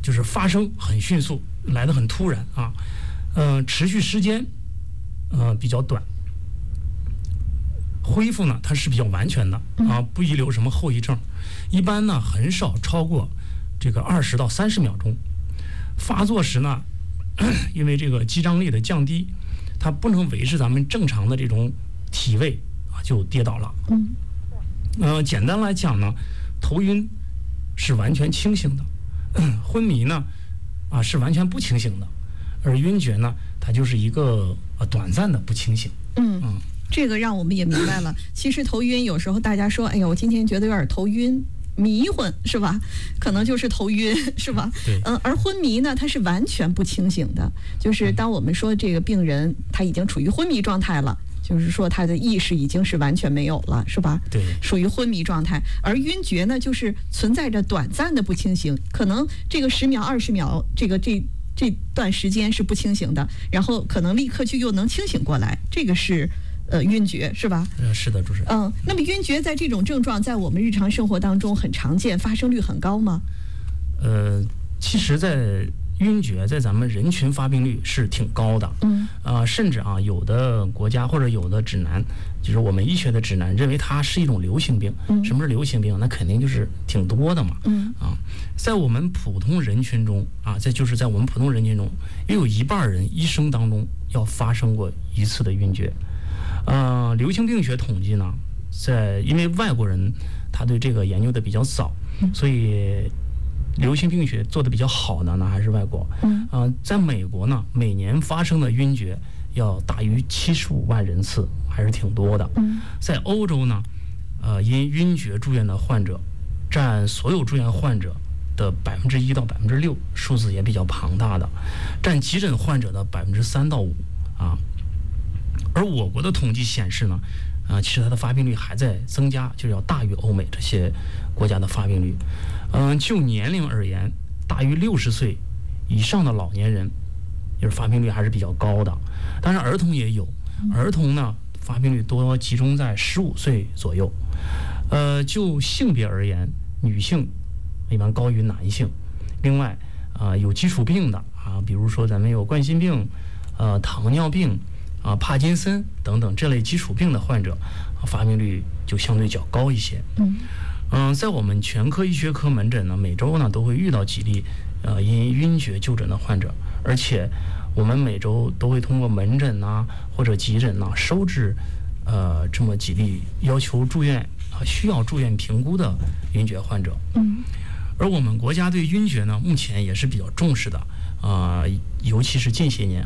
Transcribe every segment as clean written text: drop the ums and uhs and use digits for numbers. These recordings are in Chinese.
就是发生很迅速，来得很突然啊，持续时间比较短，恢复呢它是比较完全的啊，不遗留什么后遗症，一般呢很少超过这个20到30秒钟。发作时呢，因为这个肌张力的降低，它不能维持咱们正常的这种体位啊，就跌倒了。简单来讲呢，头晕是完全清醒的，昏迷呢是完全不清醒的，而晕厥呢，它就是一个短暂的不清醒。 这个让我们也明白了。其实头晕有时候大家说，哎呀，我今天觉得有点头晕。迷昏是吧？可能就是头晕是吧？ 对。 而昏迷呢，它是完全不清醒的。就是当我们说这个病人他已经处于昏迷状态了，就是说他的意识已经是完全没有了，是吧？ 对。 属于昏迷状态。而晕厥呢，就是存在着短暂的不清醒，可能这个10秒、20秒，这段时间是不清醒的，然后可能立刻就又能清醒过来，这个是。晕厥是吧？ 是的，主持人。 那么晕厥在这种症状在我们日常生活当中很常见，发生率很高吗？ 其实，在晕厥在咱们人群发病率是挺高的。甚至有的国家或者有的指南，就是我们医学的指南，认为它是一种流行病。什么是流行病？那肯定就是挺多的嘛。在我们普通人群中在我们普通人群中，也有1半人一生当中要发生过一次的晕厥。流行病学统计呢，因为外国人他对这个研究的比较早，所以流行病学做的比较好的呢还是外国。在美国呢，每年发生的晕厥要大于75万人次，还是挺多的。在欧洲呢，因晕厥住院的患者占所有住院患者的1%到6%，数字也比较庞大的，占急诊患者的3%到5%啊。而我国的统计显示呢，其实它的发病率还在增加，就是要大于欧美这些国家的发病率。就年龄而言，大于60岁以上的老年人，就是发病率还是比较高的。当然，儿童也有，儿童呢发病率多集中在15岁左右。就性别而言，女性一般高于男性。另外，有基础病的比如说咱们有冠心病、糖尿病。帕金森等等这类基础病的患者，发病率就相对较高一些。在我们全科医学科门诊呢，每周呢都会遇到几例因晕厥就诊的患者，而且我们每周都会通过门诊或者急诊收治这么几例要求住院需要住院评估的晕厥患者。而我们国家对晕厥呢，目前也是比较重视的。尤其是近些年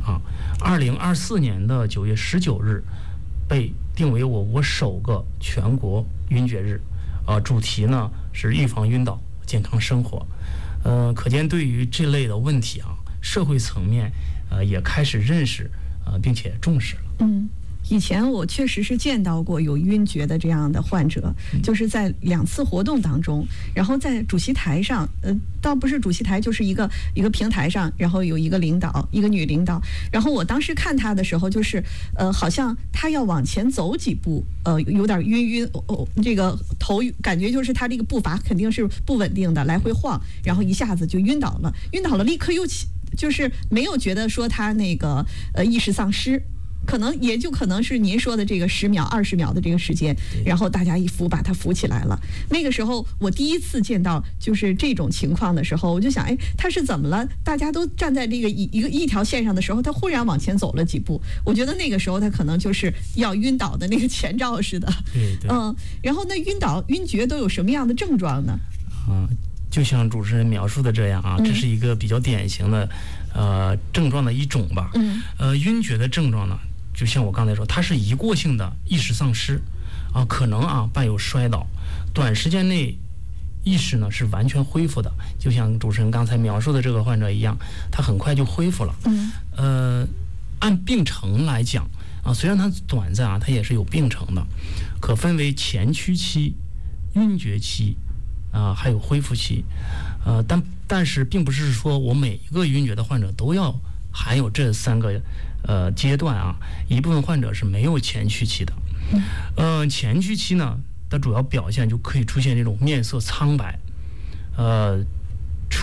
2024年的9月19日被定为我国首个全国晕厥日，主题呢是预防晕倒，健康生活。可见对于这类的问题社会层面也开始认识并且重视了。 以前我确实是见到过有晕厥的这样的患者，就是在2次活动当中，然后在主席台上，倒不是主席台，就是一个平台上，然后有一个领导，一个女领导，然后我当时看她的时候，就是好像她要往前走几步，有点晕，这个头感觉就是她这个步伐肯定是不稳定的，来回晃，然后一下子就晕倒了，立刻又起，就是没有觉得说她那个意识丧失。可能是您说的这个10秒、20秒的这个时间，然后大家一扶把他扶起来了。那个时候我第一次见到就是这种情况的时候，我就想，他是怎么了？大家都站在这个一条线上的时候，他忽然往前走了几步。我觉得那个时候他可能就是要晕倒的那个前兆似的。然后那晕厥都有什么样的症状呢？ 就像主持人描述的这样这是一个比较典型的症状的一种吧。晕厥的症状呢，就像我刚才说，它是一过性的意识丧失可能伴有摔倒，短时间内意识呢是完全恢复的，就像主持人刚才描述的这个患者一样，他很快就恢复了。按病程来讲虽然它短暂它也是有病程的，可分为前驱期、晕厥期还有恢复期。但是并不是说我每一个晕厥的患者都要含有这3个阶段一部分患者是没有前驱期的。前驱期呢，它主要表现就可以出现这种面色苍白，